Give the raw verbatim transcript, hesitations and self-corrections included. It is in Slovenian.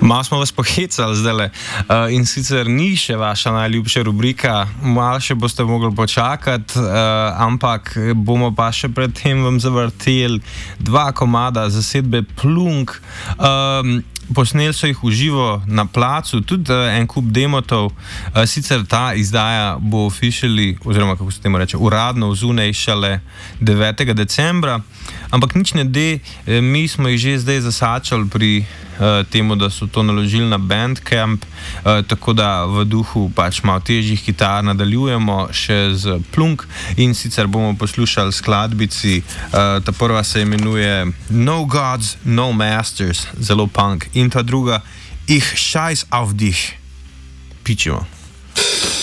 Malo smo vas pohecali zdaj, uh, in sicer ni še vaša najljubša rubrika, malo še boste mogli počakati, uh, ampak bomo pa še predtem vam zavrteli dva komada zasedbe Plunk. Um, Posneli so jih v živo na placu, tudi uh, en kup demotov, uh, sicer ta izdaja bo officially, oziroma kako se temu reče, uradno vzunaj šele devetega decembra, ampak nič ne de, eh, mi smo jih že zdaj zasačali pri uh, temu, da so to naložili na Bandcamp, uh, tako da v duhu pač malo težjih kitar nadaljujemo še z Plunk in sicer bomo poslušali skladbici, uh, ta prva se imenuje No Gods, No Masters, zelo punk. In ta druga, Ich scheiß auf dich. Pičimo.